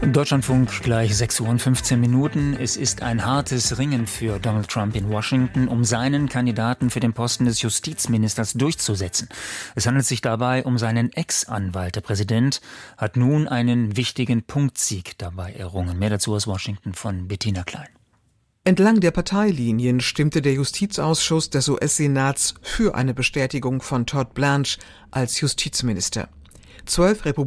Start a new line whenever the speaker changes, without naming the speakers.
Deutschlandfunk gleich 6 Uhr und 15 Minuten. Es ist ein hartes Ringen für Donald Trump in Washington, um seinen Kandidaten für den Posten des Justizministers durchzusetzen. Es handelt sich dabei um seinen Ex-Anwalt. Der Präsident hat nun einen wichtigen Punktsieg dabei errungen. Mehr dazu aus Washington von Bettina Klein.
Entlang der Parteilinien stimmte der Justizausschuss des US-Senats für eine Bestätigung von Todd Blanche als Justizminister. 12